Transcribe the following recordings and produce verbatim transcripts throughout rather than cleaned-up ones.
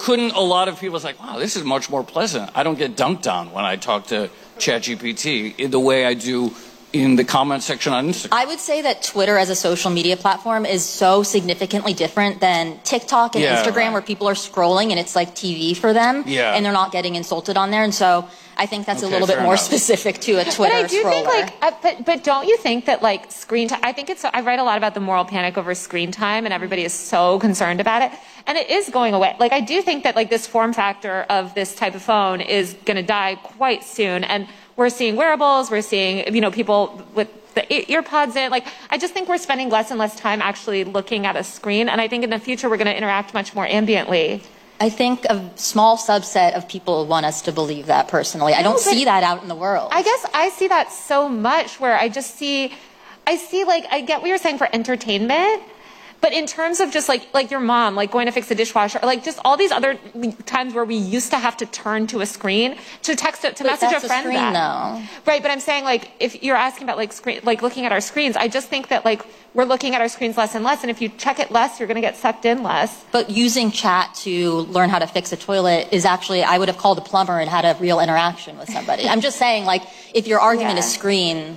couldn't a lot of people say, wow, this is much more pleasant. I don't get dunked on when I talk to ChatGPT in the way I do in the comment section on Instagram. I would say that Twitter as a social media platform is so significantly different than TikTok and yeah, Instagram, right. where people are scrolling and it's like T V for them, yeah. and they're not getting insulted on there. And so I think that's okay, a little bit more enough. specific to a Twitter But I do scroller. think, like, uh, but but don't you think that like screen time? I think it's. I write a lot about the moral panic over screen time, and everybody is so concerned about it, and it is going away. Like, I do think that like this form factor of this type of phone is going to die quite soon, and we're seeing wearables. We're seeing, you know, people with the ear pods in. Like, I just think we're spending less and less time actually looking at a screen, and I think in the future we're going to interact much more ambiently. I think a small subset of people want us to believe that personally. I don't No, see that out in the world. I guess I see that so much where I just see, I see like, I get what you're saying for entertainment, but in terms of just like, like your mom, like going to fix the dishwasher, or like just all these other times where we used to have to turn to a screen to text, to But message that's a friend screen, back. though. Right, but I'm saying like, if you're asking about like screen, like looking at our screens, I just think that like we're looking at our screens less and less, and if you check it less, you're going to get sucked in less. But using chat to learn how to fix a toilet is actually, I would have called a plumber and had a real interaction with somebody. I'm just saying, like, if your argument Yeah. is screen,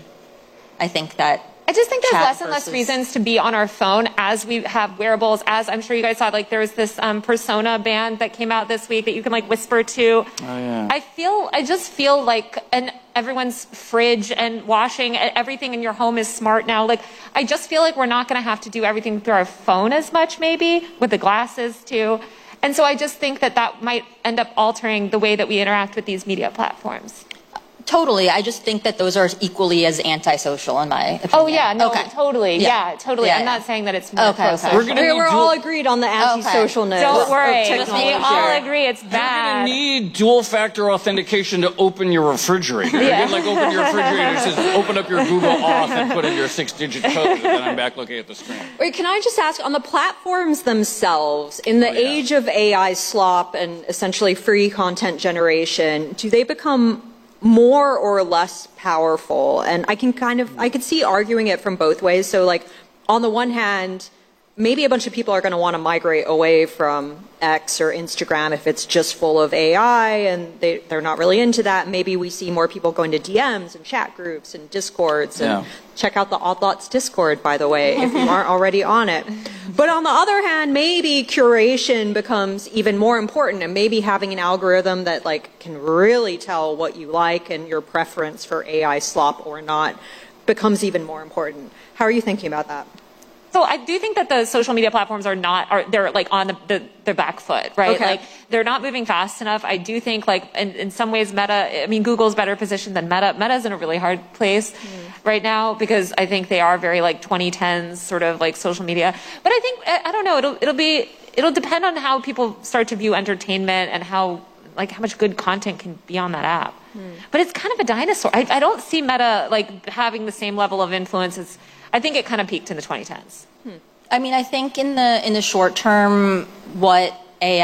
I think that I just think there's chat less and less versus- reasons to be on our phone as we have wearables, as I'm sure you guys saw, like there was this um, Persona band that came out this week that you can like whisper to. Oh, yeah. I feel, I just feel like, and everyone's fridge and washing, and everything in your home is smart now. Like, I just feel like we're not going to have to do everything through our phone as much, maybe, with the glasses too. And so I just think that that might end up altering the way that we interact with these media platforms. Totally. I just think that those are equally as antisocial in my opinion. Oh yeah, no, Okay. totally. Yeah. Yeah, totally. Yeah, I'm yeah. not saying that it's more Okay, pro-social. okay. We're gonna We need we're dual- all agreed on the anti-socialness. Don't worry. of We technology. all agree it's You're bad. going to need dual-factor authentication to open your refrigerator. Yeah. You can, like, open your refrigerator, it says, open up your Google Auth and put in your six-digit code, and then I'm back looking at the screen. Wait, can I just ask, on the platforms themselves, in the Oh, yeah. age of A I slop and essentially free content generation, do they become more or less powerful? And I can kind of, I could see arguing it from both ways. So like, on the one hand, maybe a bunch of people are going to want to migrate away from X or Instagram if it's just full of A I and they, they're not really into that. Maybe we see more people going to D Ms and chat groups and Discords. And Yeah. check out the Odd Lots Discord, by the way, if you aren't already on it. But on the other hand, maybe curation becomes even more important, and maybe having an algorithm that like can really tell what you like and your preference for A I slop or not becomes even more important. How are you thinking about that? So I do think that the social media platforms are not, are they're like on the, the, the back foot, right? Okay. Like they're not moving fast enough. I do think like in, in some ways Meta, I mean, Google's better positioned than Meta. Meta's in a really hard place mm. right now because I think they are very like twenty tens sort of like social media. But I think, I, I don't know, it'll, it'll be, it'll depend on how people start to view entertainment and how, like how much good content can be on that app. Mm. But it's kind of a dinosaur. I, I don't see Meta like having the same level of influence as, I think it kind of peaked in the twenty tens. Hmm. I mean, I think in the in the short term, what A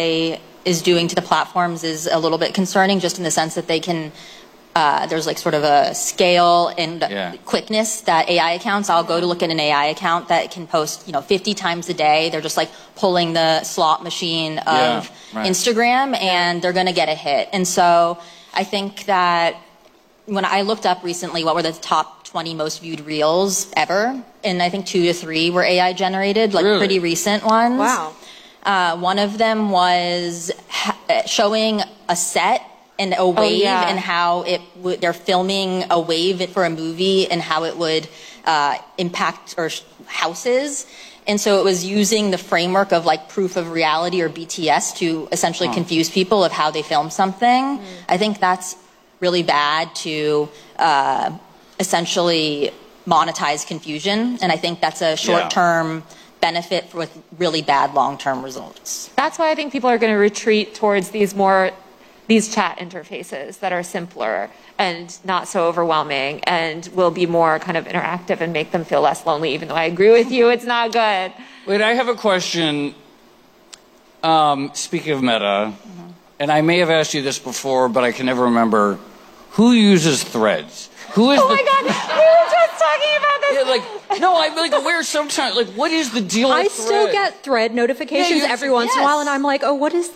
I is doing to the platforms is a little bit concerning, just in the sense that they can. Uh, there's like sort of a scale and Yeah. quickness that A I accounts. I'll go to look at an A I account that can post, you know, fifty times a day. They're just like pulling the slot machine of Yeah, right. Instagram, and they're going to get a hit. And so I think that when I looked up recently, what were the top twenty most viewed reels ever, and I think two to three were A I generated, like Really? pretty recent ones. Wow. Uh, one of them was ha- showing a set and a wave yeah. and how it would, they're filming a wave for a movie and how it would uh, impact or sh- houses. And so it was using the framework of like proof of reality or B T S to essentially Huh. confuse people of how they film something. Mm. I think that's really bad to uh, essentially monetize confusion. And I think that's a short-term benefit with really bad long-term results. That's why I think people are going to retreat towards these more, these chat interfaces that are simpler and not so overwhelming and will be more kind of interactive and make them feel less lonely, even though I agree with you, it's not good. Wait, I have a question. Um, speaking of Meta, mm-hmm. and I may have asked you this before, but I can never remember. Who uses Threads? Who is Oh the... my God, we were just talking about this. Yeah, like, no, I'm like aware sometimes, like, what is the deal with I still Threads? get thread notifications Yeah, you- every once in a yes. while, and I'm like, oh, what is